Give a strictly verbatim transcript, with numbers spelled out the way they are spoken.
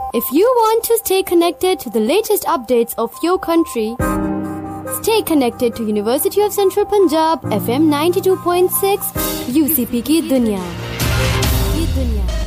If you want to stay connected to the latest updates of your country, stay connected to University of Central Punjab F M ninety-two point six U C P की दुनिया की दुनिया